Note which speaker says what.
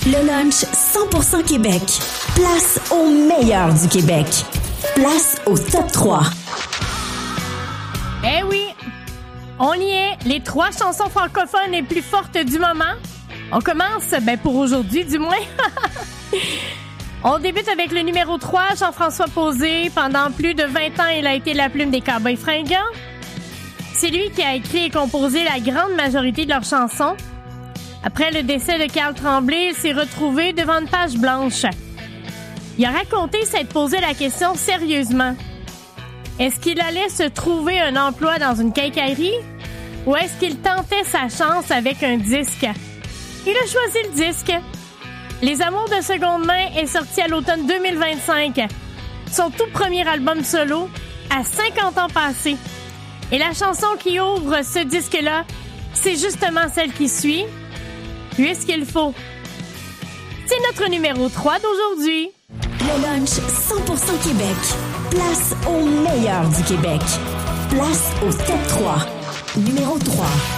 Speaker 1: Le lunch 100% Québec. Place au meilleur du Québec. Place au top 3.
Speaker 2: Eh oui, on y est. Les 3 chansons francophones les plus fortes du moment. On commence, pour aujourd'hui du moins. On débute avec le numéro 3, Jean-François Posé. Pendant plus de 20 ans, il a été la plume des Cowboys fringants. C'est lui qui a écrit et composé la grande majorité de leurs chansons. Après le décès de Carl Tremblay, il s'est retrouvé devant une page blanche. Il a raconté s'être posé la question sérieusement. Est-ce qu'il allait se trouver un emploi dans une quincaillerie ou est-ce qu'il tentait sa chance avec un disque? Il a choisi le disque. Les Amours de seconde main est sorti à l'automne 2025. Son tout premier album solo à 50 ans passés. Et la chanson qui ouvre ce disque-là, c'est justement celle qui suit. Puisqu'il faut. C'est notre numéro 3 d'aujourd'hui.
Speaker 1: Le lunch 100% Québec. Place au meilleur du Québec. Place au top 3. Numéro 3.